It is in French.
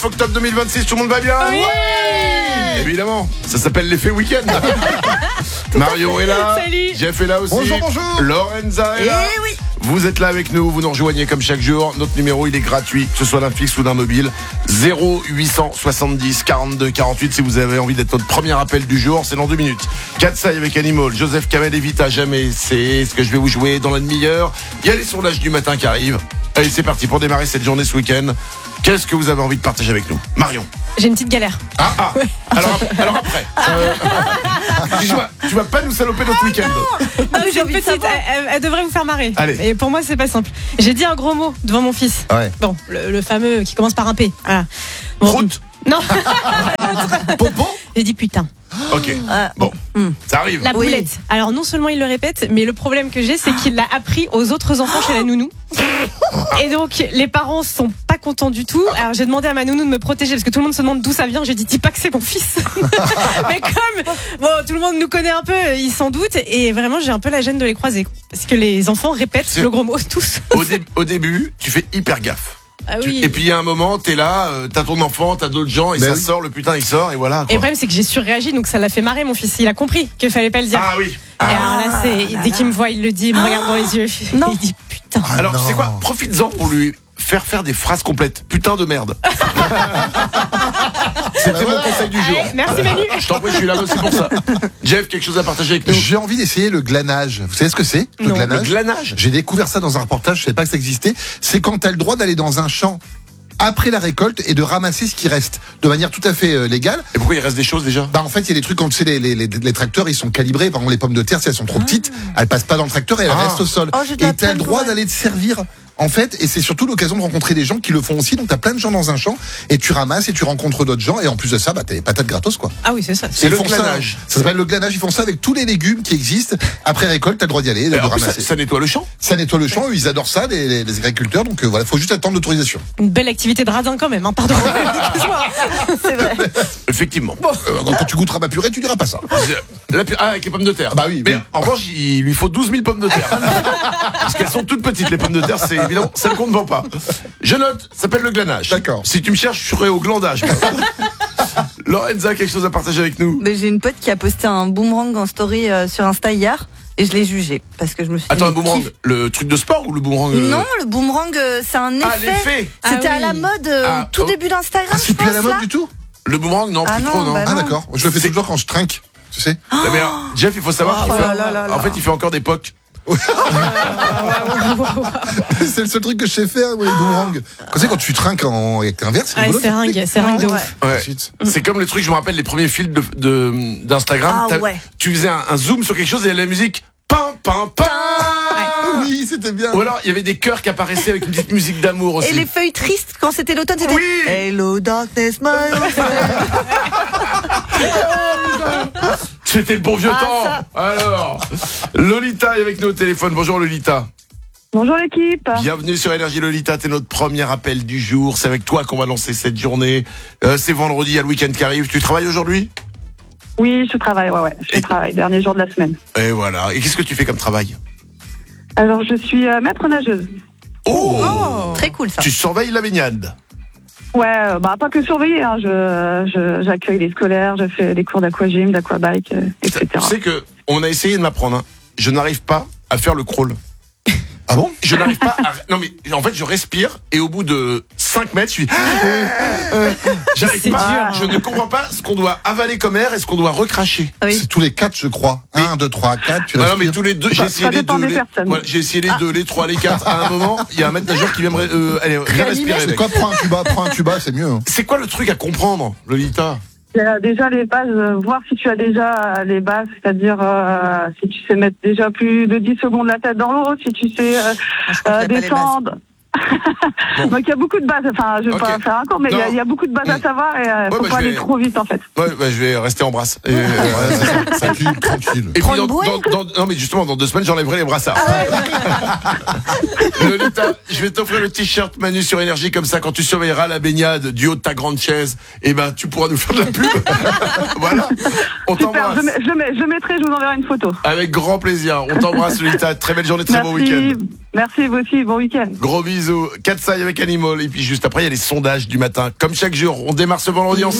Octobre 2026, tout le monde va bien? Oui. Évidemment, ça s'appelle l'effet week-end. Marion est là. Salut. Jeff est là aussi. Bonjour. Lorenza est là. oui. Vous êtes là avec nous, vous nous rejoignez comme chaque jour. Notre numéro, il est gratuit, que ce soit d'un fixe ou d'un mobile. 0870 42 48 si vous avez envie d'être notre premier appel du jour. C'est dans 2 minutes. Katsai avec Animal, Joseph Kamel et Vita Jamais. C'est ce que je vais vous jouer dans la demi-heure. Il y a les sondages du matin qui arrivent. Allez, c'est parti pour démarrer cette journée ce week-end. Qu'est-ce que vous avez envie de partager avec nous, Marion? J'ai une petite galère. Ouais. Alors après. Tu vas pas nous saloper notre week-end. Non, j'ai une petite. Elle devrait vous faire marrer. Allez. Et pour moi, c'est pas simple. J'ai dit un gros mot devant mon fils. Ouais. Bon, le fameux qui commence par un P. Voilà. Bon. Prout. Non. Pompon. J'ai dit putain. Ok. Bon, ça arrive. La boulette. Alors non seulement il le répète, mais le problème que j'ai, c'est qu'il l'a appris aux autres enfants chez la nounou. Et donc les parents sont pas contents du tout. Alors j'ai demandé à ma nounou de me protéger parce que tout le monde se demande d'où ça vient. J'ai dit dis pas que c'est mon fils. Mais comme bon, tout le monde nous connaît un peu, ils s'en doutent. Et vraiment j'ai un peu la gêne de les croiser parce que les enfants répètent le gros mot tous. Au début, tu fais hyper gaffe. Ah oui. Et puis il y a un moment, t'es là, t'as ton enfant, t'as d'autres gens, et ça sort, le putain il sort, et voilà. Et le problème c'est que j'ai surréagi, donc ça l'a fait marrer mon fils. Il a compris qu'il fallait pas le dire. Ah oui. Et alors là, dès qu'il me voit, il le dit, il me regarde dans les yeux. Non. Il dit putain. Alors tu sais quoi, profites-en pour lui faire des phrases complètes. Putain de merde. C'était mon conseil du jour. Merci Manu. Je t'en prie, je suis là aussi pour ça. Jeff, quelque chose à partager avec nous? J'ai envie d'essayer le glanage. Vous savez ce que c'est? Non. Le glanage. J'ai découvert ça dans un reportage, je savais pas que ça existait. C'est quand t'as le droit d'aller dans un champ après la récolte et de ramasser ce qui reste de manière tout à fait légale. Et pourquoi il reste des choses déjà? Bah en fait il y a des trucs quand tu sais les tracteurs ils sont calibrés. Par exemple les pommes de terre si elles sont trop petites, elles passent pas dans le tracteur et elles restent au sol. Et t'as le droit d'aller te servir. En fait, et c'est surtout l'occasion de rencontrer des gens qui le font aussi. Donc t'as plein de gens dans un champ et tu ramasses et tu rencontres d'autres gens et en plus de ça, bah t'as des patates gratos quoi. Ah oui c'est ça. C'est Ils le font glanage. Ça s'appelle le glanage. Ils font ça avec tous les légumes qui existent. Après récolte, t'as le droit d'y aller, de En plus, ramasser. ça nettoie le champ. Ça nettoie le champ. Ils adorent ça, les agriculteurs. Donc voilà, faut juste attendre l'autorisation. Une belle activité de radin quand même, hein, pardon. C'est vrai. Effectivement. Quand tu goûteras ma purée, tu diras pas ça. Avec les pommes de terre. Bah oui, Mais oui. en revanche, il lui faut 12 000 pommes de terre. Parce qu'elles sont toutes petites, les pommes de terre, c'est évident, celles qu'on ne vend pas. Je note, ça s'appelle le glanage. D'accord. Si tu me cherches, je serai au glandage. Lorenza, quelque chose à partager avec nous? Mais j'ai une pote qui a posté un boomerang en story sur Insta hier et je l'ai jugé parce que je me suis dit. Attends, un mais boomerang, qui- le truc de sport ou le boomerang Non, le boomerang, c'est un effet. Ah, l'effet. C'était Ah à la oui. mode Ah, tout oh. début d'Instagram. C'est je plus à pense, la mode là. du tout. Le boomerang, non, Ah plus non, trop, non. bah Ah non. d'accord. Je le fais toujours quand je trinque. Tu sais. Mais alors, Jeff, il faut savoir qu'il Oh fait, là là là en fait, il fait encore des pocs. C'est le seul truc que je sais faire, moi, les boomerangs. Quand tu trinques avec un verre, c'est Ouais, rigolo. c'est ringue de Ouais. ouf. Ouais. Ensuite. C'est comme le truc, je me rappelle les premiers fils d'Instagram. Ah ouais. Tu faisais un zoom sur quelque chose et il y avait la musique. Pam, pam, pam. Oui, c'était bien. Ou alors, il y avait des chœurs qui apparaissaient avec une petite musique d'amour aussi. Et les feuilles tristes quand c'était l'automne, c'était Oui. Hello darkness my old friend. C'était le bon vieux temps. Alors, Lolita est avec nous au téléphone. Bonjour Lolita. Bonjour l'équipe. Bienvenue sur Énergie Lolita. T'es notre premier appel du jour. C'est avec toi qu'on va lancer cette journée. C'est vendredi, il y a le week-end qui arrive. Tu travailles aujourd'hui? Oui, je travaille, ouais. Je travaille, dernier jour de la semaine. Et voilà. Et qu'est-ce que tu fais comme travail? Alors, je suis maître nageuse. Oh, Très cool ça. Tu surveilles la baignade. Ouais, pas que surveiller, hein. J'accueille les scolaires, je fais des cours d'aquagym, d'aquabike, etc. Tu sais que on a essayé de m'apprendre. Hein. Je n'arrive pas à faire le crawl. Ah bon? Je n'arrive pas à... Non mais en fait je respire et au bout de 5 mètres je suis... J'arrive C'est pas, dur. je ne comprends pas ce qu'on doit avaler comme air et ce qu'on doit recracher. Oui. C'est tous les 4, je crois. 1, 2, 3, 4. Tu Ah non mais respires. tous les deux, j'ai essayé les dépend deux, des personnes. voilà, j'ai essayé les deux, les trois, les quatre. À un moment, il y a un maître nageur qui vient me rien respirer. C'est mec. quoi? Prends un tuba, c'est mieux. Hein. C'est quoi le truc à comprendre, Lolita? Il y a déjà les bases, voir si tu as déjà les bases, c'est-à-dire si tu sais mettre déjà plus de 10 secondes la tête dans l'eau, si tu sais Je crois qu'il y a pas les descendre. Bon. Donc il y a beaucoup de bases, enfin je vais Ok. pas faire un cours, mais il y a beaucoup de bases à savoir et faut bah, pas je vais- aller trop vite en fait. Ouais, bah, je vais rester en brasse. Et, Ouais, c'est ça. Tranquille. Et puis Prends une bouée. non mais justement dans 2 semaines j'enlèverai les brassards. Lolita, je vais t'offrir le t-shirt Manu sur Énergie comme ça quand tu surveilleras la baignade du haut de ta grande chaise, et ben tu pourras nous faire de la pub. Voilà. On Super, t'embrasse. je mettrai, je vous enverrai une photo. Avec grand plaisir. On t'embrasse Lolita. Très belle journée, très bon Merci, week-end. merci vous aussi, bon week-end. Gros bisous. bisous. Cat's Eye avec Animal. Et puis juste après, il y a les sondages du matin. Comme chaque jour, on démarre ce vendredi ensemble.